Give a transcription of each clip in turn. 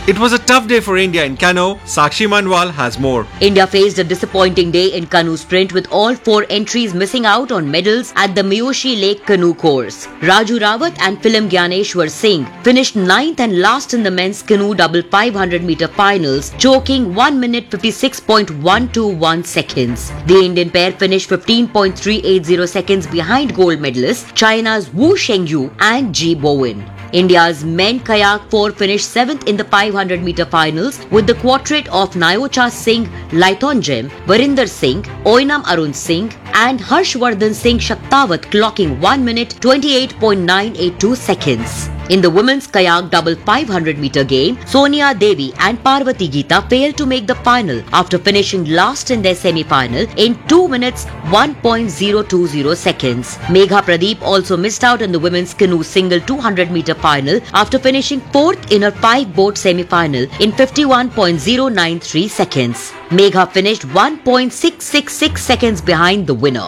It was a tough day for India in canoe. Sakshi Manwal has more. India faced a disappointing day in canoe sprint with all 4 entries missing out on medals at the Miyoshi Lake canoe course. Raju Rawat and Philim Gyaneshwar Singh finished 9th and last in the men's canoe double 500-meter finals, choking 1 minute 56.121 seconds. The Indian pair finished 15.380 seconds behind gold medalists China's Wu Shengyu and Ji Bowen. India's men kayak 4 finished 7th in the 500-meter finals with the quartet of Nyocha Singh Laithonjem, Varinder Singh, Oinam Arun Singh and Harshvardhan Singh Shaktawat clocking 1 minute 28.982 seconds. In the women's kayak double 500-meter game, Sonia Devi and Parvati Geeta failed to make the final after finishing last in their semi-final in 2 minutes 1.020 seconds. Megha Pradeep also missed out in the women's canoe single 200-meter final after finishing 4th in her 5-boat semi-final in 51.093 seconds. Megha finished 1.666 seconds behind the winner.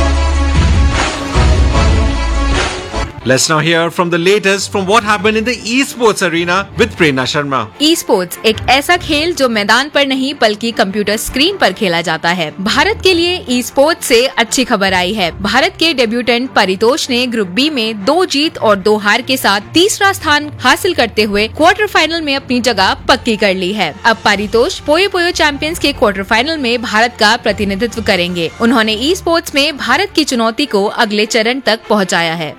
Let's now hear from the latest from what happened in the esports arena with Prerna Sharma. Esports एक ऐसा खेल जो मैदान पर नहीं बल्कि computer screen पर खेला जाता है। भारत के लिए esports से अच्छी खबर आई है। भारत के डेब्यूटेंट परितोष ने ग्रुप बी में 2 जीत और 2 हार के साथ तीसरा स्थान हासिल करते हुए क्वार्टर फाइनल में अपनी जगह पक्की कर ली है। अब परितोष पोयो पोयो चैंपियंस के क्वार्टर फाइनल में भारत का प्रतिनिधित्व करेंगे। उन्होंने esports में भारत की चुनौती को अगले चरण तक पहुँचाया है।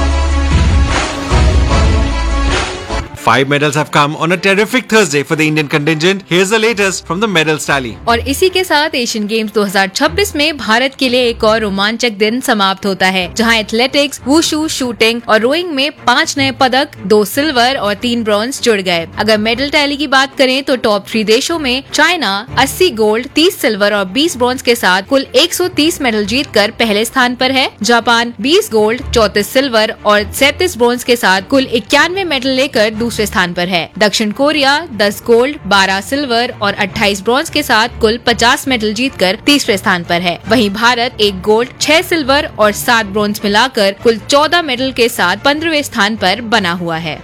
5 medals have come on a terrific Thursday for the Indian contingent. Here's the latest from the medals tally. और इसी के साथ एशियन गेम्स 2026 में भारत के लिए एक और रोमांचक दिन समाप्त होता है, जहां एथलेटिक्स, वुशु, शूटिंग और रोइंग में 5 नए पदक, 2 सिल्वर और 3 ब्रॉन्ज जुड़ गए। अगर मेडल टैली की बात करें तो टॉप 3 देशों में चाइना 80 गोल्ड, 30 सिल्वर और 20 ब्रॉन्ज के साथ कुल 130 मेडल जीतकर पहले स्थान पर है। जापान 20 गोल्ड, 34 सिल्वर और 37 ब्रॉन्ज के साथ कुल 91 मेडल लेकर दूसरे स्थान पर है। दक्षिण कोरिया 10 गोल्ड, 12 सिल्वर और 28 ब्रॉन्ज के साथ कुल 50 मेडल जीतकर तीसरे स्थान पर है। वहीं भारत 1 गोल्ड, 6 सिल्वर और 7 ब्रॉन्ज मिलाकर कुल 14 मेडल के साथ 15वें स्थान पर बना हुआ है।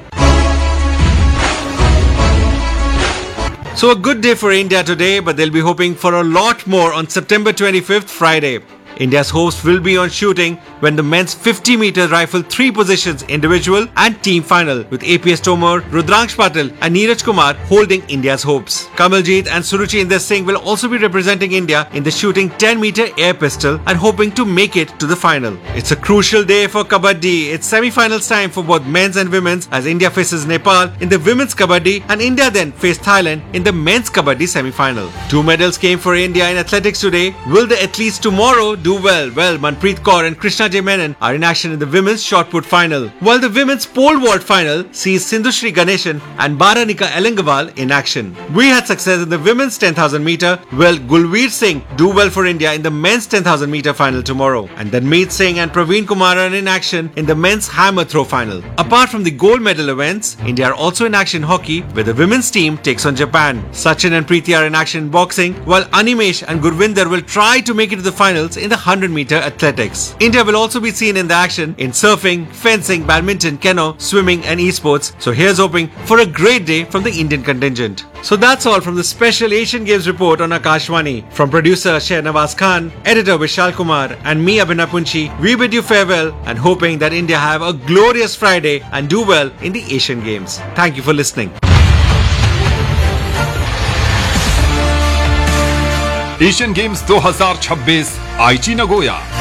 So a good day for India today, but they'll be hoping for a lot more on September 25th, Friday. India's hopes will be on shooting when the men's 50-meter rifle 3 positions individual and team final with APS Tomar, Rudraksh Patil and Neeraj Kumar holding India's hopes. Kamaljeet and Suruchi Inder Singh will also be representing India in the shooting 10-meter air pistol and hoping to make it to the final. It's a crucial day for Kabaddi. It's semi-finals time for both men's and women's as India faces Nepal in the women's Kabaddi and India then face Thailand in the men's Kabaddi semi-final. 2 medals came for India in athletics today. Will the athletes tomorrow do well? Well, Manpreet Kaur and Krishna J. Menon are in action in the women's shot put final, while the women's pole vault final sees Sindhushri Ganeshan and Baranika Elangawal in action. We had success in the women's 10,000 meter. Will Gulveer Singh do well for India in the men's 10,000 meter final tomorrow? And then Meet Singh and Praveen Kumar are in action in the men's hammer throw final. Apart from the gold medal events, India are also in action in hockey, where the women's team takes on Japan. Sachin and Preeti are in action in boxing, while Animesh and Gurvinder will try to make it to the finals in the 100-meter athletics. India will also be seen in the action in surfing, fencing, badminton, canoe, swimming and esports. So here's hoping for a great day from the Indian contingent. So that's all from the special Asian Games report on Akashvani. From producer Shehnawaz Khan, editor Vishal Kumar and me Abhinav Punchi, we bid you farewell and hoping that India have a glorious Friday and do well in the Asian Games. Thank you for listening. Asian games 2026 आईची Nagoya.